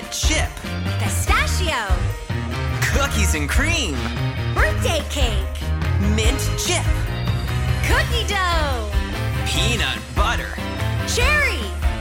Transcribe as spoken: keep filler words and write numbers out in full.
chocolate chip. Pistachio. Cookies and cream. Birthday cake. Mint chip. Cookie dough. Peanut butter. Cherry.